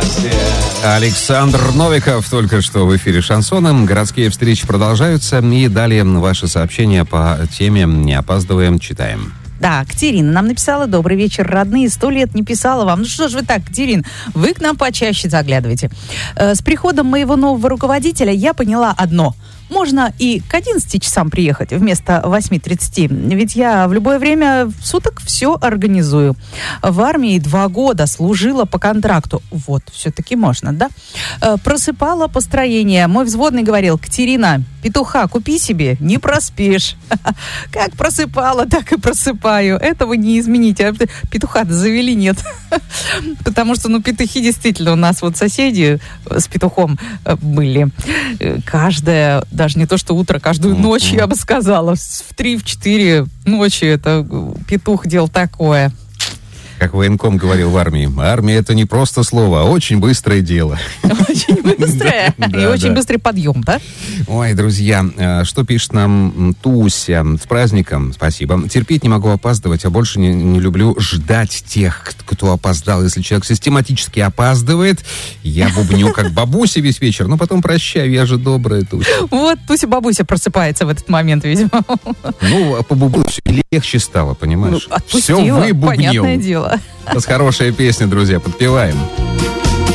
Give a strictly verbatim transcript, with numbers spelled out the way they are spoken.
Александр Новиков только что в эфире «Шансоном». Городские встречи продолжаются. И далее ваши сообщения по теме «Не опаздываем» читаем. Да, Катерина нам написала: добрый вечер, родные, сто лет не писала вам. Ну что ж вы так, Катерин, вы к нам почаще заглядываете. Э, с приходом моего нового руководителя я поняла одно. Можно и к одиннадцати часам приехать вместо восьми тридцати. Ведь я в любое время суток все организую. В армии два года служила по контракту. Вот, все-таки можно, да? Э, просыпала построение. Мой взводный говорил: Катерина, петуха купи себе, не проспишь. Как просыпала, так и просыпаю. Этого не изменить. А петуха-то завели, нет. Потому что, ну, петухи действительно у нас вот соседи с петухом были. Каждая, даже не то что утро, каждую ночь, я бы сказала, в три-четыре ночи это петух делал такое. Как военком говорил в армии, армия — это не просто слово, а очень быстрое дело. Очень быстрое. И очень быстрый подъем, да? Ой, друзья, что пишет нам Туся? С праздником, спасибо. Терпеть не могу опаздывать, а больше не, не люблю ждать тех, кто опоздал. Если человек систематически опаздывает, я бубню как бабуся весь вечер, но потом прощаю, я же добрая Туся. Вот Туся-бабуся просыпается в этот момент, видимо. Ну, по бубну все легче стало, понимаешь? Ну, отпустила, все выбубнил. Понятное дело. Это хорошая песня, друзья, подпеваем.